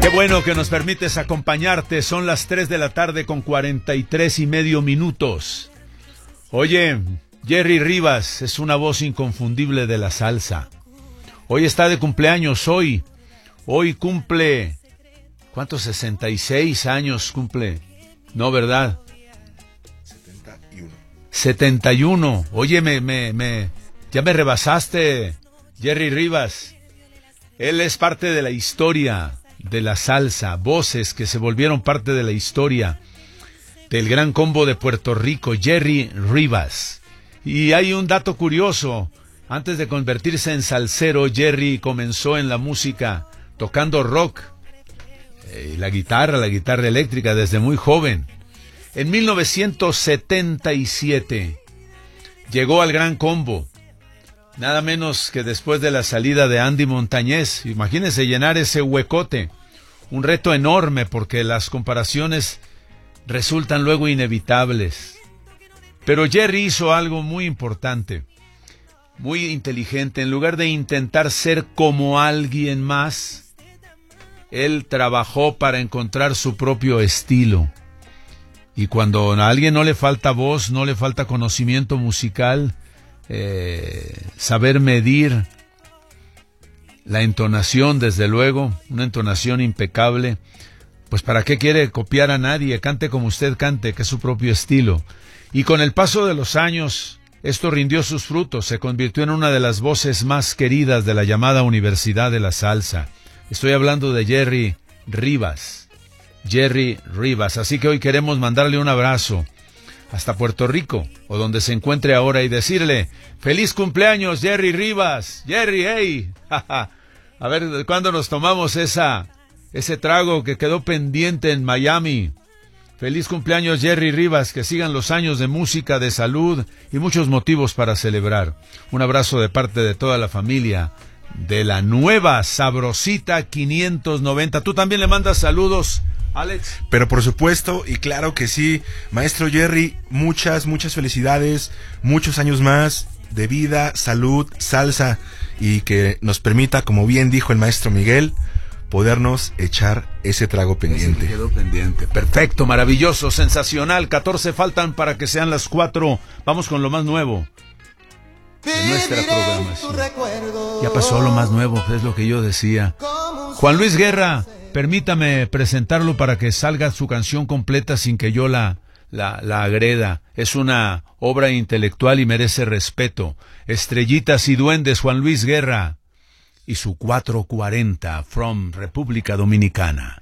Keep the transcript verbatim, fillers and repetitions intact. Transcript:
bueno que nos permites acompañarte. Son las tres de la tarde con cuarenta y tres y medio minutos. Oye, Jerry Rivas es una voz inconfundible de la salsa. Hoy está de cumpleaños, hoy. Hoy cumple... ¿Cuántos? sesenta y seis años cumple. No, ¿verdad? setenta y uno. setenta y uno. Oye, me, me, me, ya me rebasaste, Jerry Rivas. Él es parte de la historia de la salsa, voces que se volvieron parte de la historia del Gran Combo de Puerto Rico, Jerry Rivas. Y hay un dato curioso: antes de convertirse en salsero, Jerry comenzó en la música tocando rock, eh, la guitarra, la guitarra eléctrica, desde muy joven. En mil novecientos setenta y siete llegó al Gran Combo, nada menos que después de la salida de Andy Montañez. Imagínense llenar ese huecote. Un reto enorme porque las comparaciones resultan luego inevitables. Pero Jerry hizo algo muy importante, muy inteligente. En lugar de intentar ser como alguien más, él trabajó para encontrar su propio estilo. Y cuando a alguien no le falta voz, no le falta conocimiento musical, eh, saber medir la entonación, desde luego, una entonación impecable, pues ¿para qué quiere copiar a nadie? Cante como usted cante, que es su propio estilo. Y con el paso de los años, esto rindió sus frutos, se convirtió en una de las voces más queridas de la llamada Universidad de la Salsa. Estoy hablando de Jerry Rivas. Jerry Rivas. Así que hoy queremos mandarle un abrazo hasta Puerto Rico, o donde se encuentre ahora, y decirle: ¡feliz cumpleaños, Jerry Rivas! Jerry, hey, a ver, ¿cuándo nos tomamos esa, ese trago que quedó pendiente en Miami? Feliz cumpleaños, Jerry Rivas, que sigan los años de música, de salud y muchos motivos para celebrar. Un abrazo de parte de toda la familia de la nueva Sabrosita quinientos noventa. ¿Tú también le mandas saludos, Alex? Pero por supuesto, y claro que sí, maestro Jerry, muchas, muchas felicidades, muchos años más de vida, salud, salsa, y que nos permita, como bien dijo el maestro Miguel, podernos echar ese trago pendiente. Ese quedó pendiente. Perfecto, maravilloso, sensacional. catorce faltan para que sean las cuatro. Vamos con lo más nuevo de nuestra programación. Ya pasó lo más nuevo, es lo que yo decía. Juan Luis Guerra, permítame presentarlo para que salga su canción completa sin que yo la, la, la agreda. Es una obra intelectual y merece respeto. Estrellitas y Duendes, Juan Luis Guerra y su cuatrocientos cuarenta from República Dominicana.